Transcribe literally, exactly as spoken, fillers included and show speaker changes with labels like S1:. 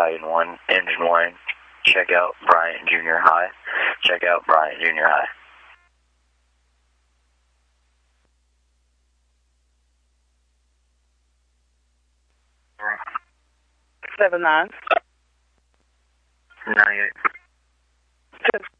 S1: Battalion one, Engine one. Check out Bryant Junior High. Check out Bryant Junior High.
S2: Seven nine.
S1: Ninety-eight.
S2: Just